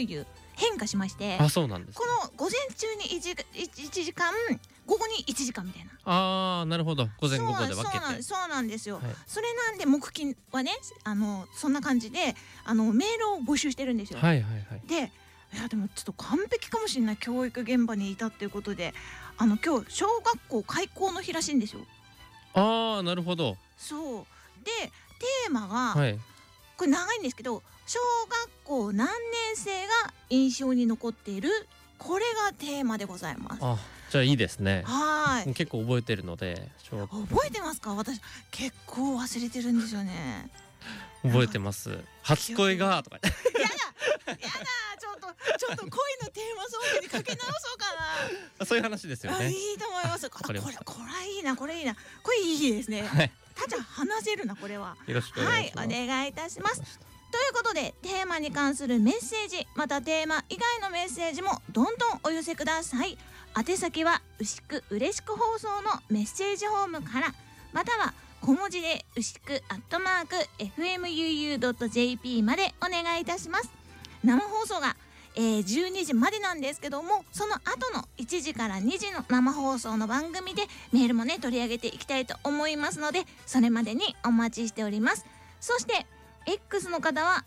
FMUU 変化しまして、 あ、そうなんです、 この午前中に 1時間、午後に1時間みたいな。 ああ、なるほど。午前午後で分けて。 そうなんですよ、 はい、 それなんで木金はね、そんな感じでメールを募集してるんですよ。 はいはいはい。 で、いやでもちょっと完璧かもしれない、教育現場にいたっていうことで、今日小学校開校の日らしいんですよ。 ああ、なるほど。 そうで、テーマが、 はい、 これ長いんですけど、小学校何年生が印象に残っている、これがテーマでございます。 あ、じゃあいいですね。 はい、 結構覚えてるので、 覚えてますか？私結構忘れてるんですよね。 覚えてます。初恋がとか。 やだちょっと恋のテーマソングにかけ直そうかな。 そういう話ですよね。 いいと思います。これいいな、これいいですね。 はい、 たちゃん話せるな、これは。 よろしくお願いします。 はい、お願いいたします。ということで、テーマに関するメッセージ、またテーマ以外のメッセージもどんどんお寄せください。宛先は牛久うれしく放送のメッセージホームから、または小文字で牛久@fmuu.jp までお願いいたします。生放送が12時までなんですけども、その後の1時から2時の生放送の番組でメールもね取り上げていきたいと思いますので、それまでにお待ちしております。そして X の方は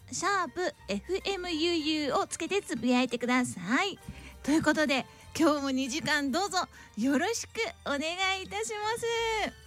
#FMUU をつけてつぶやいてください。ということで、今日も2時間どうぞよろしくお願いいたします。